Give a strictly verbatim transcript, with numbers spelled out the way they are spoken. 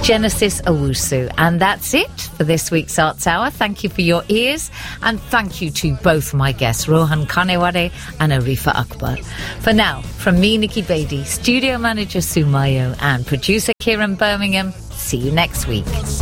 Genesis Owusu. And that's it for this week's Arts Hour. Thank you for your ears, and thank you to both my guests, Rohan Kaneware and Arifa Akbar. For now, from me, Nikki Bedi, studio manager Sue Mayo, and producer Kieran Birmingham, see you next week.